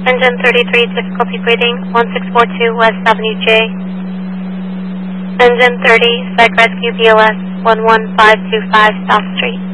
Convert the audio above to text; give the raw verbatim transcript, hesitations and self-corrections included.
Engine thirty-three, difficulty breathing, one six four two West Avenue J. Engine thirty, Psych Rescue B O S one one five two five South Street.